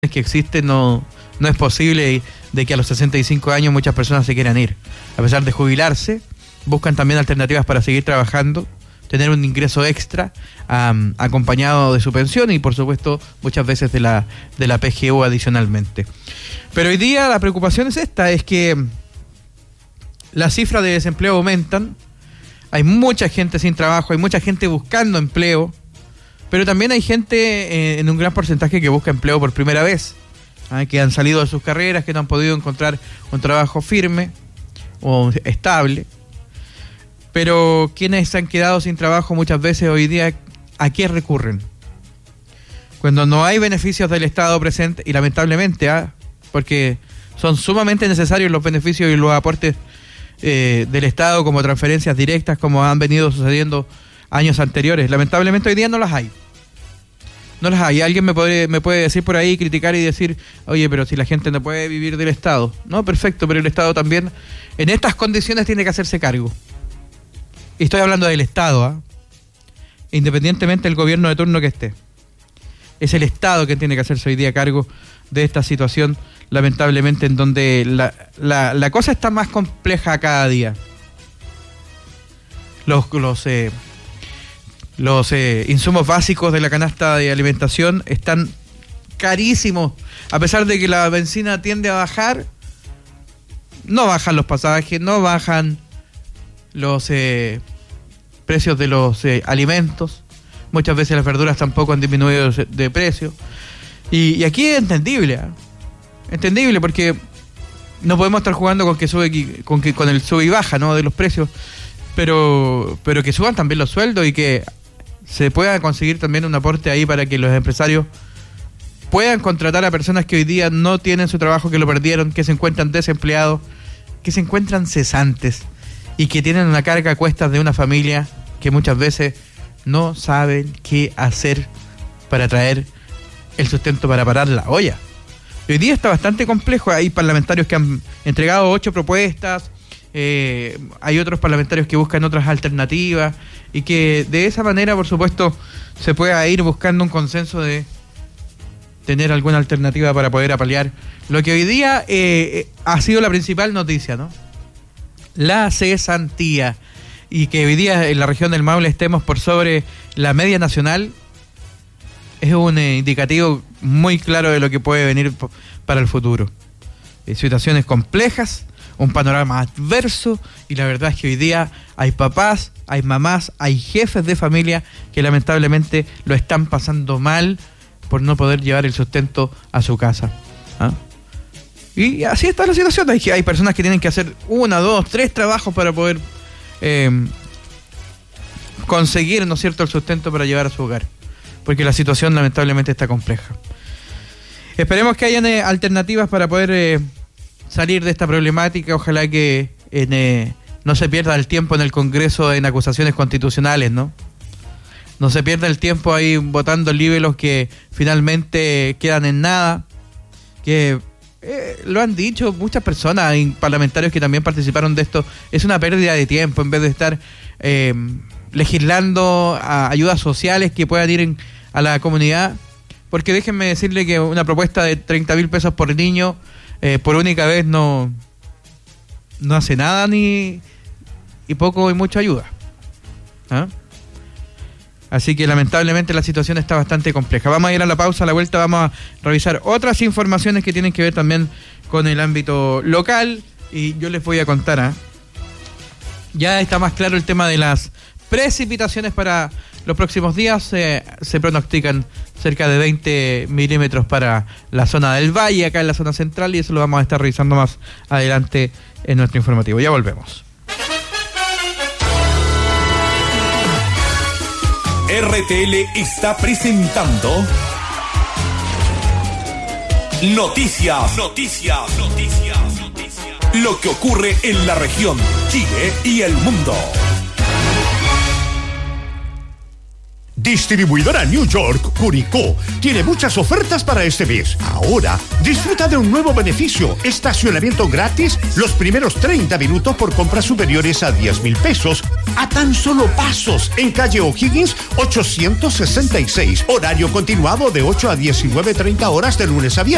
que existen no es posible de que a los 65 años muchas personas se quieran ir. A pesar de jubilarse, buscan también alternativas para seguir trabajando, tener un ingreso extra acompañado de su pensión y por supuesto muchas veces de la PGU adicionalmente. Pero hoy día la preocupación es esta, es que las cifras de desempleo aumentan, hay mucha gente sin trabajo, hay mucha gente buscando empleo, pero también hay gente en un gran porcentaje que busca empleo por primera vez, que han salido de sus carreras, que no han podido encontrar un trabajo firme o estable. Pero quienes se han quedado sin trabajo muchas veces hoy día, ¿a qué recurren? Cuando no hay beneficios del Estado presente, y lamentablemente, porque son sumamente necesarios los beneficios y los aportes del Estado como transferencias directas, como han venido sucediendo años anteriores. Lamentablemente hoy día no las hay. No las hay. Alguien me puede decir por ahí, criticar y decir, oye, pero si la gente no puede vivir del Estado. No, perfecto, pero el Estado también en estas condiciones tiene que hacerse cargo. Y estoy hablando del Estado, independientemente del gobierno de turno que esté. Es el Estado que tiene que hacerse hoy día cargo de esta situación, lamentablemente, en donde la cosa está más compleja cada día. Los insumos básicos de la canasta de alimentación están carísimos. A pesar de que la benzina tiende a bajar, no bajan los pasajes, no bajan los precios de los alimentos. Muchas veces las verduras tampoco han disminuido de precio. Y aquí es entendible, entendible, porque no podemos estar jugando con que sube, con el sube y baja, ¿no?, de los precios, pero que suban también los sueldos y que se pueda conseguir también un aporte ahí para que los empresarios puedan contratar a personas que hoy día no tienen su trabajo, que lo perdieron, que se encuentran desempleados, que se encuentran cesantes y que tienen una carga a cuestas de una familia que muchas veces no saben qué hacer para traer el sustento para parar la olla. Hoy día está bastante complejo. Hay parlamentarios que han entregado 8 propuestas, hay otros parlamentarios que buscan otras alternativas y que de esa manera, por supuesto, se pueda ir buscando un consenso de tener alguna alternativa para poder apalear lo que hoy día ha sido la principal noticia, ¿no? La cesantía. Y que hoy día en la región del Maule estemos por sobre la media nacional es un indicativo muy claro de lo que puede venir para el futuro. Situaciones complejas, un panorama adverso, y la verdad es que hoy día hay papás, hay mamás, hay jefes de familia que lamentablemente lo están pasando mal por no poder llevar el sustento a su casa. Y así está la situación. Hay personas que tienen que hacer 1, 2, 3 trabajos para poder conseguir, ¿no es cierto?, el sustento para llevar a su hogar, porque la situación lamentablemente está compleja. Esperemos que hayan alternativas para poder salir de esta problemática. Ojalá que no se pierda el tiempo en el Congreso en acusaciones constitucionales, no se pierda el tiempo ahí votando libelos que finalmente quedan en nada, que lo han dicho muchas personas y parlamentarios que también participaron de esto. Es una pérdida de tiempo en vez de estar legislando a ayudas sociales que puedan ir a la comunidad, porque déjenme decirle que una propuesta de 30.000 pesos por niño por única vez no hace nada y poco y mucho ayuda. Así que lamentablemente la situación está bastante compleja. Vamos a ir a la pausa, a la vuelta vamos a revisar otras informaciones que tienen que ver también con el ámbito local y yo les voy a contar. Ya está más claro el tema de las precipitaciones para los próximos días. Se pronostican cerca de 20 milímetros para la zona del Valle, acá en la zona central, y eso lo vamos a estar revisando más adelante en nuestro informativo. Ya volvemos. RTL está presentando Noticias. Lo que ocurre en la región, Chile y el mundo. Distribuidora New York Curicó tiene muchas ofertas para este mes. Ahora, disfruta de un nuevo beneficio: estacionamiento gratis los primeros 30 minutos por compras superiores a 10,000 pesos, a tan solo pasos, en calle O'Higgins 866. Horario continuado de 8 a 19:30 horas de lunes a viernes.